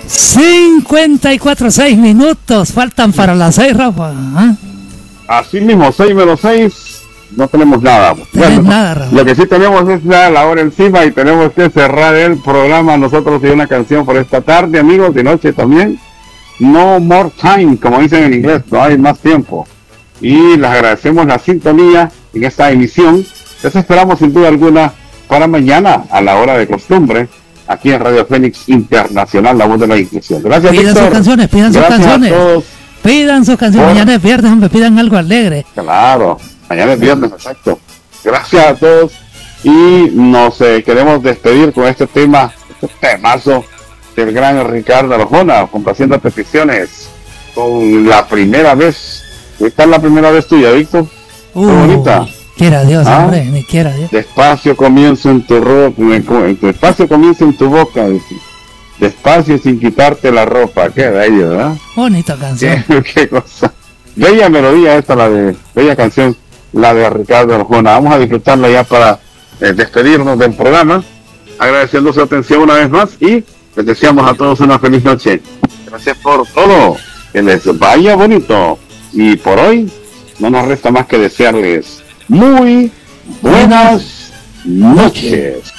54, 6 minutos faltan para las 6, Rafa. Así mismo, 6:06, no tenemos nada. Bueno, nada, Rafa. Lo que sí tenemos es la hora encima y tenemos que cerrar el programa nosotros y una canción por esta tarde, amigos, de noche también. No more time, como dicen en inglés, no hay más tiempo. Y les agradecemos la sintonía en esta emisión. Les esperamos sin duda alguna para mañana a la hora de costumbre, aquí en Radio Fénix Internacional, la voz de la inclusión. Gracias, pidan Víctor. Sus canciones, pidan sus canciones. Pidan sus canciones. Mañana es viernes, hombre, pidan algo alegre. Claro, mañana es viernes, exacto. Gracias a todos. Y nos queremos despedir con este tema, este temazo del gran Ricardo Arjona, complaciendo peticiones con La Primera Vez. Esta es la primera vez tuya, Víctor. Qué bonita. Quiera Dios, hombre, ni quiera Dios. Despacio comienzo en tu ropa, despacio comienzo en tu boca, dice. Despacio sin quitarte la ropa. Qué bello, ¿verdad? Bonita canción. Qué cosa. Bella melodía esta, bella canción, la de Ricardo Arjona. Vamos a disfrutarla ya para despedirnos del programa, agradeciendo su atención una vez más y les deseamos a todos una feliz noche. Gracias por todo, que les vaya bonito. Y por hoy no nos resta más que desearles muy buenas noches.